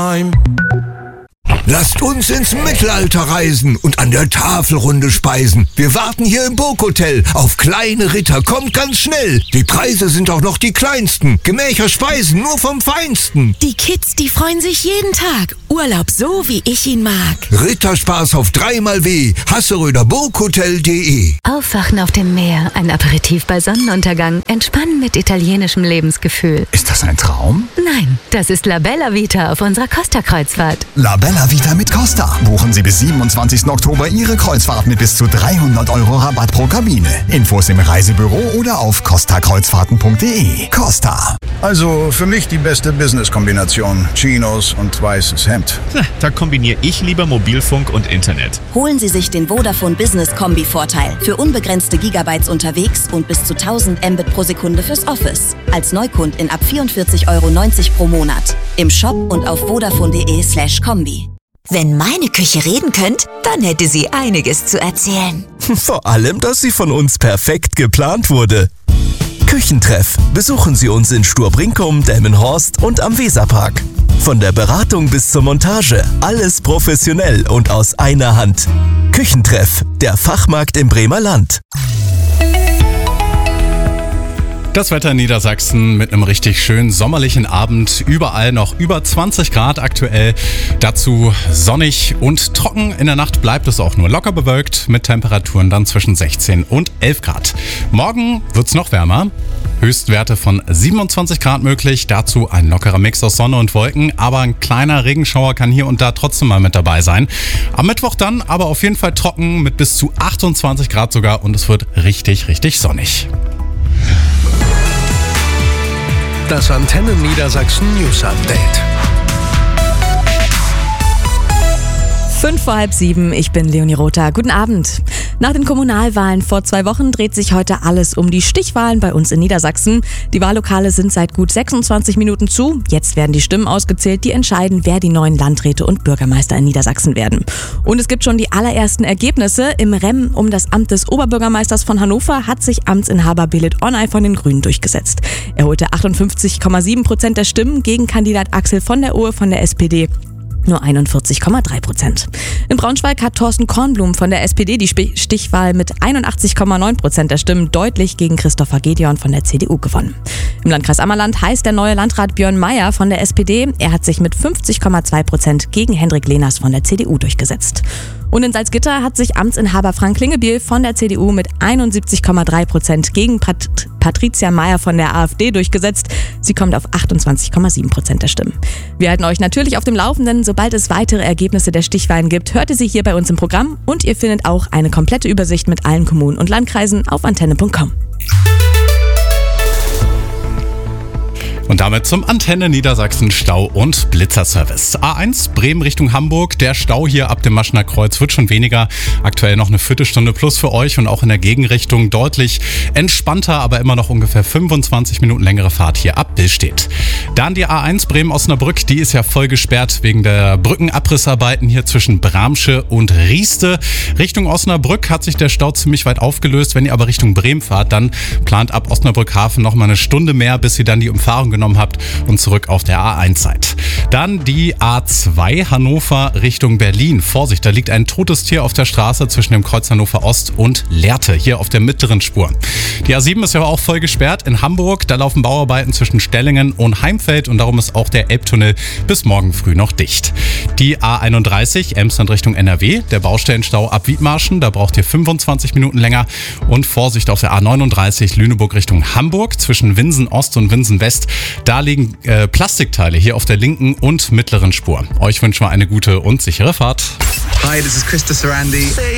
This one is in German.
time. Lasst uns ins Mittelalter reisen und an der Tafelrunde speisen. Wir warten hier im Burghotel auf kleine Ritter. Kommt ganz schnell. Die Preise sind auch noch die kleinsten. Gemächer Speisen nur vom Feinsten. Die Kids, die freuen sich jeden Tag. Urlaub so, wie ich ihn mag. Ritterspaß auf 3x W. Hasseröderburghotel.de. Aufwachen auf dem Meer, ein Aperitif bei Sonnenuntergang, entspannen mit italienischem Lebensgefühl. Ist das ein Traum? Nein, das ist La Bella Vita auf unserer Costa-Kreuzfahrt. La Bella Vita mit Costa. Buchen Sie bis 27. Oktober Ihre Kreuzfahrt mit bis zu 300 € Rabatt pro Kabine. Infos im Reisebüro oder auf costakreuzfahrten.de. Costa. Also für mich die beste Business-Kombination. Chinos und weißes Hemd. Da kombiniere ich lieber Mobilfunk und Internet. Holen Sie sich den Vodafone Business Kombi-Vorteil. Für unbegrenzte Gigabytes unterwegs und bis zu 1000 Mbit pro Sekunde fürs Office. Als Neukundin ab 44,90 € pro Monat. Im Shop und auf vodafone.de/kombi. Wenn meine Küche reden könnte, dann hätte sie einiges zu erzählen. Vor allem, dass sie von uns perfekt geplant wurde. Küchentreff. Besuchen Sie uns in Sturbrinkum, Delmenhorst und am Weserpark. Von der Beratung bis zur Montage, alles professionell und aus einer Hand. Küchentreff, der Fachmarkt im Bremer Land. Das Wetter in Niedersachsen mit einem richtig schönen sommerlichen Abend. Überall noch über 20 Grad aktuell. Dazu sonnig und trocken. In der Nacht bleibt es auch nur locker bewölkt mit Temperaturen dann zwischen 16 und 11 Grad. Morgen wird es noch wärmer. Höchstwerte von 27 Grad möglich. Dazu ein lockerer Mix aus Sonne und Wolken. Aber ein kleiner Regenschauer kann hier und da trotzdem mal mit dabei sein. Am Mittwoch dann aber auf jeden Fall trocken mit bis zu 28 Grad sogar. Und es wird richtig, richtig sonnig. Das Antenne Niedersachsen News Update. 6:05, ich bin Leonie Rother. Guten Abend. Nach den Kommunalwahlen vor 2 Wochen dreht sich heute alles um die Stichwahlen bei uns in Niedersachsen. Die Wahllokale sind seit gut 26 Minuten zu. Jetzt werden die Stimmen ausgezählt, die entscheiden, wer die neuen Landräte und Bürgermeister in Niedersachsen werden. Und es gibt schon die allerersten Ergebnisse. Im Rennen um das Amt des Oberbürgermeisters von Hannover hat sich Amtsinhaber Belit Onay von den Grünen durchgesetzt. Er holte 58,7% der Stimmen gegen Kandidat Axel von der Ohe von der SPD. Nur 41,3%. In Braunschweig hat Thorsten Kornblum von der SPD die Stichwahl mit 81,9% der Stimmen deutlich gegen Christopher Gedeon von der CDU gewonnen. Im Landkreis Ammerland heißt der neue Landrat Björn Meyer von der SPD. Er hat sich mit 50,2% gegen Hendrik Lehners von der CDU durchgesetzt. Und in Salzgitter hat sich Amtsinhaber Frank Klingebiel von der CDU mit 71,3% gegen Patricia Meyer von der AfD durchgesetzt. Sie kommt auf 28,7% der Stimmen. Wir halten euch natürlich auf dem Laufenden. Sobald es weitere Ergebnisse der Stichwahlen gibt, hört ihr sie hier bei uns im Programm. Und ihr findet auch eine komplette Übersicht mit allen Kommunen und Landkreisen auf antenne.com. Und damit zum Antenne Niedersachsen Stau- und Blitzerservice. A1 Bremen Richtung Hamburg. Der Stau hier ab dem Maschener Kreuz wird schon weniger. Aktuell noch eine Viertelstunde plus für euch und auch in der Gegenrichtung deutlich entspannter, aber immer noch ungefähr 25 Minuten längere Fahrt hier ab Billstedt. Dann die A1 Bremen-Osnabrück. Die ist ja voll gesperrt wegen der Brückenabrissarbeiten hier zwischen Bramsche und Rieste. Richtung Osnabrück hat sich der Stau ziemlich weit aufgelöst. Wenn ihr aber Richtung Bremen fahrt, dann plant ab Osnabrück-Hafen noch mal eine Stunde mehr, bis ihr dann die Umfahrung genommen habt und zurück auf der A1 seid. Dann die A2 Hannover Richtung Berlin. Vorsicht, da liegt ein totes Tier auf der Straße zwischen dem Kreuz Hannover Ost und Lehrte, hier auf der mittleren Spur. Die A7 ist ja auch voll gesperrt in Hamburg. Da laufen Bauarbeiten zwischen Stellingen und Heimfeld und darum ist auch der Elbtunnel bis morgen früh noch dicht. Die A31 Emsland Richtung NRW, der Baustellenstau ab Wiedmarschen, da braucht ihr 25 Minuten länger. Und Vorsicht auf der A39 Lüneburg Richtung Hamburg zwischen Winsen Ost und Winsen West. Da liegen Plastikteile hier auf der linken und mittleren Spur. Euch wünschen wir eine gute und sichere Fahrt. Hi, this is Krista Sarandi.